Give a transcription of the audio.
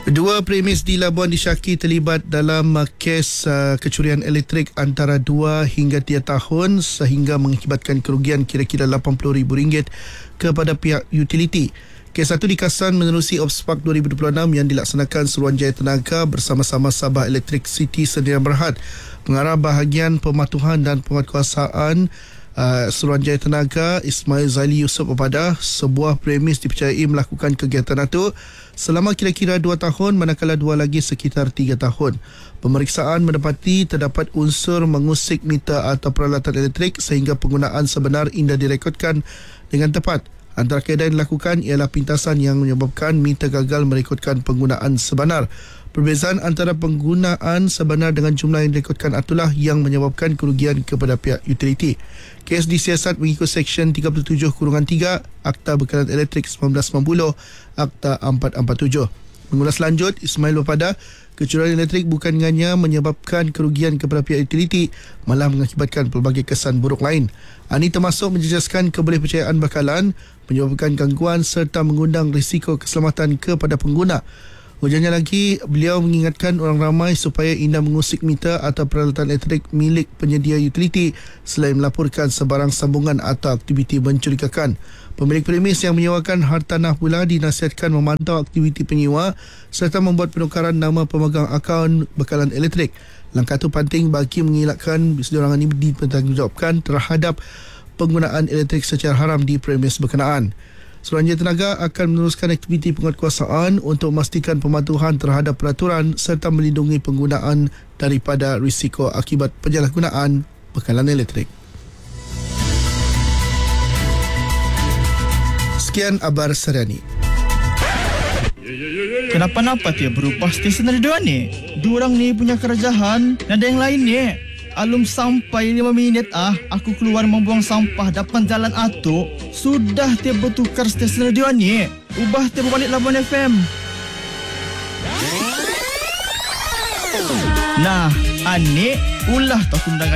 Dua premis di Labuan disyaki terlibat dalam kes kecurian elektrik antara 2 hingga 3 tahun sehingga mengakibatkan kerugian kira-kira RM80,000 kepada pihak utiliti. Kes satu dikasan menerusi Opspark 2026 yang dilaksanakan Suruhanjaya Tenaga bersama-sama Sabah Electricity Sdn Bhd. Pengarah bahagian pematuhan dan penguatkuasaan Suruhanjaya Tenaga Ismail Zaili Yusof berpadah sebuah premis dipercayai melakukan kegiatan itu selama kira-kira 2 tahun manakala dua lagi sekitar 3 tahun. Pemeriksaan mendapati terdapat unsur mengusik meter atau peralatan elektrik sehingga penggunaan sebenar indah direkodkan dengan tepat. Antara keadaan yang dilakukan ialah pintasan yang menyebabkan meter gagal merekodkan penggunaan sebenar. Perbezaan antara penggunaan sebenar dengan jumlah yang direkodkan itulah yang menyebabkan kerugian kepada pihak utiliti. Kes disiasat mengikut Seksyen 37-3 Akta Bekalan Elektrik 1990, Akta 447. Mengulas lanjut, Ismail berpadah kecurian elektrik bukan hanya menyebabkan kerugian kepada pihak utiliti, malah mengakibatkan pelbagai kesan buruk lain. Ini termasuk menjejaskan kebolehpercayaan bekalan, menyebabkan gangguan serta mengundang risiko keselamatan kepada pengguna. Ujarnya lagi, beliau mengingatkan orang ramai supaya indah mengusik meter atau peralatan elektrik milik penyedia utiliti selain melaporkan sebarang sambungan atau aktiviti mencurigakan. Pemilik premis yang menyewakan hartanah pula dinasihatkan memantau aktiviti penyewa serta membuat penukaran nama pemegang akaun bekalan elektrik. Langkah itu penting bagi mengelakkan seseorang ini dipertanggungjawabkan terhadap penggunaan elektrik secara haram di premis berkenaan. Suruhanjaya Tenaga akan meneruskan aktiviti penguatkuasaan untuk memastikan pematuhan terhadap peraturan serta melindungi penggunaan daripada risiko akibat penyalahgunaan bekalan elektrik. Sekian Abar Seriani. Kenapa-napa dia berubah stesen radio ni? Diorang ni punya kerajaan, ada yang lain ni. Alum sampai 5 minit aku keluar membuang sampah depan jalan Atuk. Sudah dia bertukar stesen radio ni. Ubah dia berbalik Labuan FM. Nah, ani ulah tak undangan